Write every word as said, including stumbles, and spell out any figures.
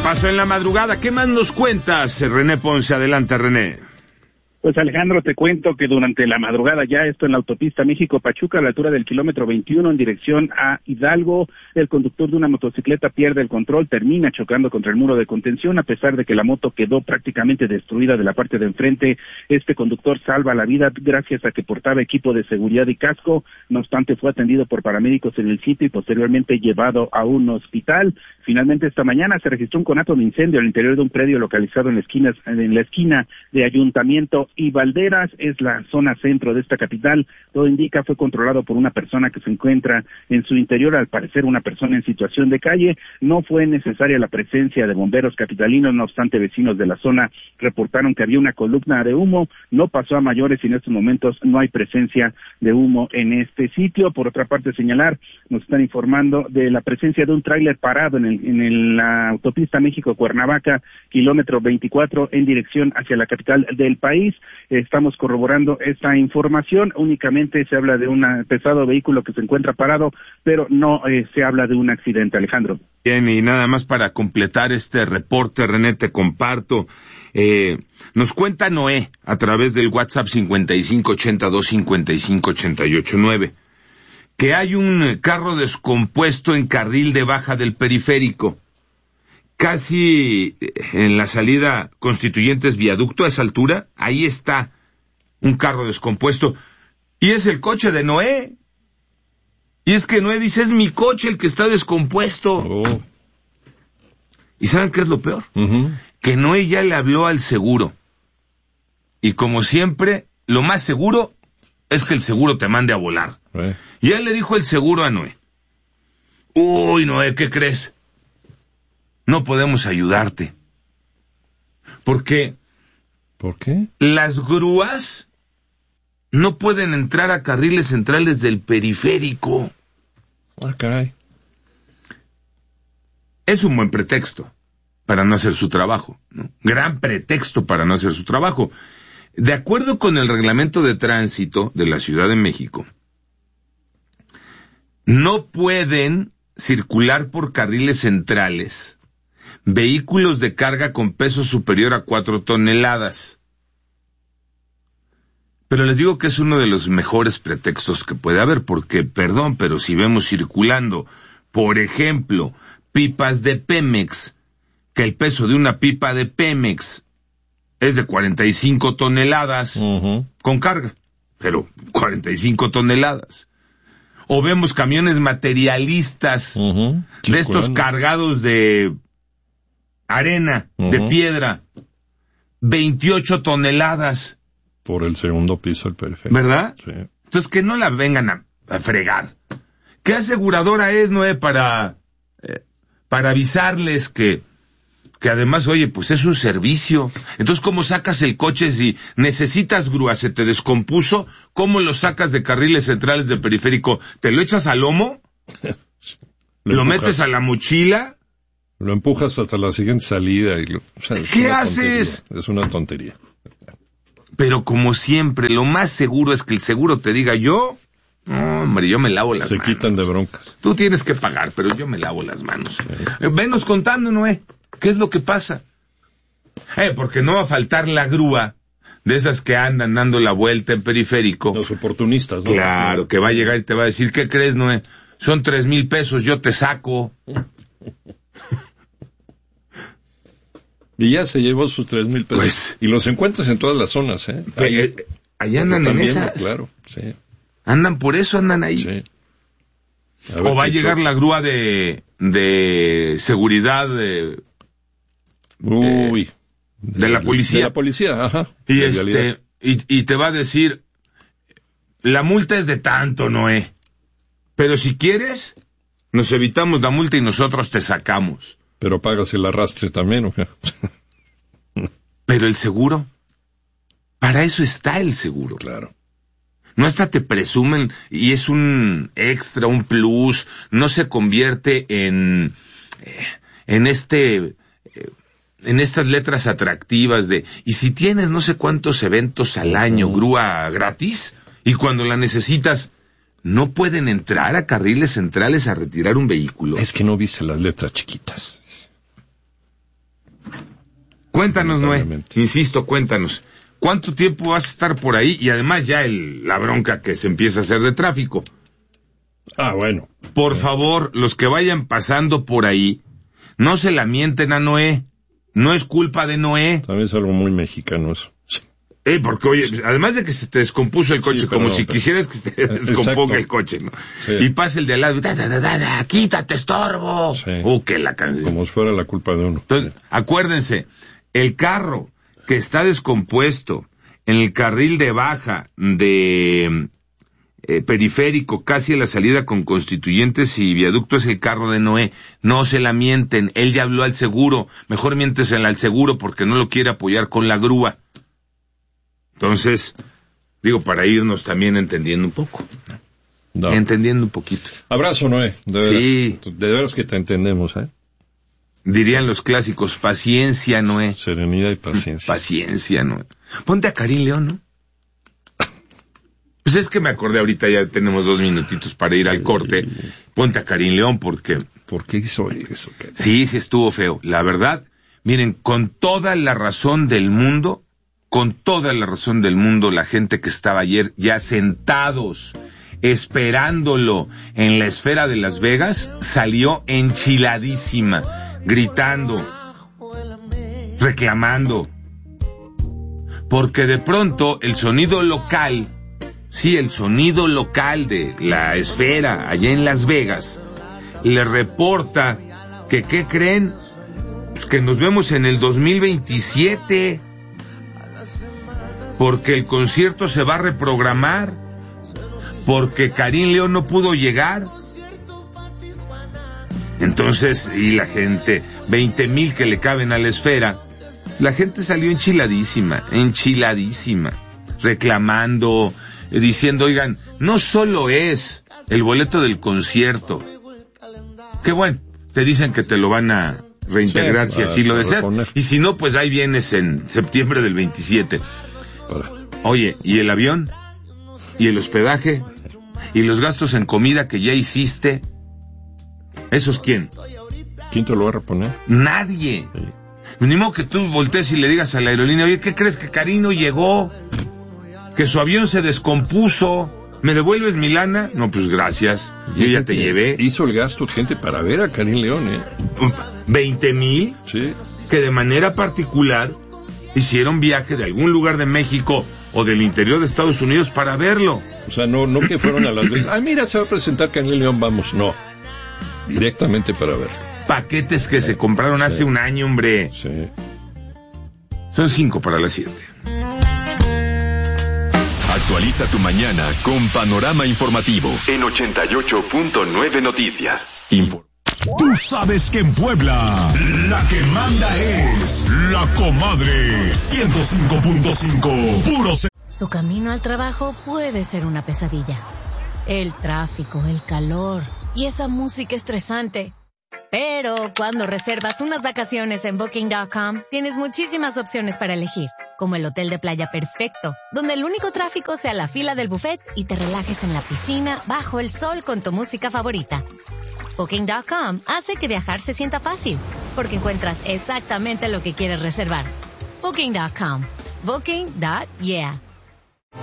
pasó en la madrugada? ¿Qué más nos cuentas, René Ponce? Adelante, René. Pues Alejandro, te cuento que durante la madrugada ya esto en la autopista México-Pachuca, a la altura del kilómetro veintiuno en dirección a Hidalgo, el conductor de una motocicleta pierde el control, termina chocando contra el muro de contención, a pesar de que la moto quedó prácticamente destruida de la parte de enfrente. Este conductor salva la vida gracias a que portaba equipo de seguridad y casco, no obstante fue atendido por paramédicos en el sitio y posteriormente llevado a un hospital. Finalmente esta mañana se registró un conato de incendio al interior de un predio localizado en la esquina, en la esquina de Ayuntamiento y Valderas, es la zona centro de esta capital. Todo indica fue controlado por una persona que se encuentra en su interior, al parecer una persona en situación de calle. No fue necesaria la presencia de bomberos capitalinos, no obstante vecinos de la zona reportaron que había una columna de humo, no pasó a mayores y en estos momentos no hay presencia de humo en este sitio. Por otra parte, señalar, nos están informando de la presencia de un tráiler parado en, el, en el, la autopista México-Cuernavaca, kilómetro veinticuatro, en dirección hacia la capital del país. Estamos corroborando esta información, únicamente se habla de un pesado vehículo que se encuentra parado, pero no eh, se habla de un accidente, Alejandro. Bien, y nada más para completar este reporte, René, te comparto, eh, nos cuenta Noé a través del WhatsApp cincuenta y cinco ochenta y dos cincuenta y cinco ochenta y ocho nueve, que hay un carro descompuesto en carril de baja del periférico, casi en la salida Constituyentes Viaducto, a esa altura, ahí está un carro descompuesto, y es el coche de Noé. Y es que Noé dice, es mi coche el que está descompuesto. Oh. ¿Y saben qué es lo peor? Uh-huh. Que Noé ya le habló al seguro. Y como siempre, lo más seguro es que el seguro te mande a volar. Eh. Y él le dijo el seguro a Noé, uy, Noé, ¿qué crees? No podemos ayudarte. Porque ¿Por qué? las grúas no pueden entrar a carriles centrales del periférico. Ah, caray. Es un buen pretexto para no hacer su trabajo, ¿no? Gran pretexto para no hacer su trabajo. De acuerdo con el reglamento de tránsito de la Ciudad de México, no pueden circular por carriles centrales vehículos de carga con peso superior a cuatro toneladas. Pero les digo que es uno de los mejores pretextos que puede haber, porque, perdón, pero si vemos circulando, por ejemplo, pipas de Pemex, que el peso de una pipa de Pemex es de cuarenta y cinco toneladas, Uh-huh. con carga, pero cuarenta y cinco toneladas. O vemos camiones materialistas, Uh-huh. de estos cargados de arena, Uh-huh. de piedra, veintiocho toneladas. Por el segundo piso del periférico. ¿Verdad? Sí. Entonces que no la vengan a, a fregar. ¿Qué aseguradora es, Noé, para, eh, para avisarles que, que además, oye, pues es un servicio? Entonces, ¿cómo sacas el coche si necesitas grúa, se te descompuso? ¿Cómo lo sacas de carriles centrales del periférico? ¿Te lo echas al lomo? ¿Lo, ¿Lo metes a la mochila? Lo empujas hasta la siguiente salida. Y lo, o sea, ¿Qué haces? Tontería. Es una tontería. Pero como siempre, lo más seguro es que el seguro te diga, yo, no, hombre, yo me lavo las Se manos. Se quitan de broncas. Tú tienes que pagar, pero yo me lavo las manos. Sí. Eh, venos contando, Noé, ¿qué es lo que pasa? Eh, porque no va a faltar la grúa de esas que andan dando la vuelta en periférico. Los oportunistas, ¿no? Claro, que va a llegar y te va a decir, ¿qué crees, Noé? Son tres mil pesos, yo te saco. Y ya se llevó sus tres mil pesos. Pues, y los encuentras en todas las zonas, ¿eh? Ahí, eh, ahí andan en viendo, esas. Claro, sí. Andan por eso, andan ahí. Sí. A o va a llegar todo. La grúa de, de seguridad de, Uy, de, de, de la policía. De la policía, ajá. Y, este, y, y te va a decir, la multa es de tanto, Noé. Pero si quieres, nos evitamos la multa y nosotros te sacamos. Pero pagas el arrastre también, ¿o qué? Pero el seguro, para eso está el seguro. Claro. No hasta te presumen, y es un extra, un plus, no se convierte en, en este, en estas letras atractivas de, y si tienes no sé cuántos eventos al año, uh-huh. grúa gratis, y cuando la necesitas, no pueden entrar a carriles centrales a retirar un vehículo. Es que no viste las letras chiquitas. Cuéntanos, Noé, insisto, cuéntanos. ¿Cuánto tiempo vas a estar por ahí? Y además ya el, la bronca que se empieza a hacer de tráfico. Ah, bueno. Por favor, los que vayan pasando por ahí, no se la mienten a Noé. No es culpa de Noé. También es algo muy mexicano eso. Eh, porque oye, además de que se te descompuso el coche, sí, como no, si pero... quisieras que se te descomponga el coche, ¿no? Sí. Y pasa el de al lado, da, da, da, da, da, quítate, estorbo. Sí. Uh, que la canción. Como si fuera la culpa de uno. Entonces, sí. Acuérdense, el carro que está descompuesto en el carril de baja de eh, periférico, casi a la salida con Constituyentes y Viaducto, es el carro de Noé. No se la mienten, él ya habló al seguro. Mejor miéntesela al seguro porque no lo quiere apoyar con la grúa. Entonces, digo, para irnos también entendiendo un poco. No. Entendiendo un poquito. Abrazo, Noé. De veras, sí. De veras que te entendemos, ¿eh? Dirían los clásicos, paciencia, Noé. Serenidad y paciencia. Paciencia, Noé. Ponte a Karim León, ¿no? Pues es que me acordé ahorita, ya tenemos dos minutitos para ir al corte. Ponte a Karim León porque... ¿Por qué hizo eso? Sí, sí estuvo feo. La verdad, miren, con toda la razón del mundo... Con toda la razón del mundo, la gente que estaba ayer ya sentados, esperándolo en la esfera de Las Vegas, salió enchiladísima, gritando, reclamando. Porque de pronto el sonido local, sí, el sonido local de la esfera allá en Las Vegas, le reporta que, ¿qué creen? Pues que nos vemos en el dos mil veintisiete... porque el concierto se va a reprogramar, porque Karim León no pudo llegar. Entonces, y la gente, veinte mil que le caben a la esfera, la gente salió enchiladísima, enchiladísima, reclamando, diciendo, oigan, no solo es el boleto del concierto, que bueno, te dicen que te lo van a reintegrar sí, si así lo deseas, reponer. Y si no, pues ahí vienes en septiembre del veintisiete. Oye, ¿y el avión? ¿Y el hospedaje? ¿Y los gastos en comida que ya hiciste? ¿Esos quién? ¿Quién te lo va a reponer? Nadie. Sí. Ni modo que tú voltees y le digas a la aerolínea, oye, ¿qué crees que Karim no llegó? ¿Que su avión se descompuso? ¿Me devuelves mi lana? No, pues gracias. Yo ya te llevé. Hizo el gasto gente para ver a Karim León, ¿eh? ¿Veinte mil? Sí. Que de manera particular hicieron viaje de algún lugar de México o del interior de Estados Unidos para verlo. O sea, no no que fueron a Las Vegas. Ah, mira, se va a presentar Karim León, vamos. No. Directamente para verlo. Paquetes que sí. se compraron hace sí. un año, hombre. Sí. Son cinco para las siete. Actualiza tu mañana con Panorama Informativo en ochenta y ocho punto nueve Noticias. Info. Tú sabes que en Puebla la que manda es La Comadre ciento cinco punto cinco. Puro se- Tu camino al trabajo puede ser una pesadilla. El tráfico, el calor y esa música estresante. Pero cuando reservas unas vacaciones en Booking punto com, tienes muchísimas opciones para elegir, como el hotel de playa perfecto, donde el único tráfico sea la fila del buffet y te relajes en la piscina bajo el sol con tu música favorita. Booking punto com hace que viajar se sienta fácil, porque encuentras exactamente lo que quieres reservar. Booking punto com. Booking. Yeah.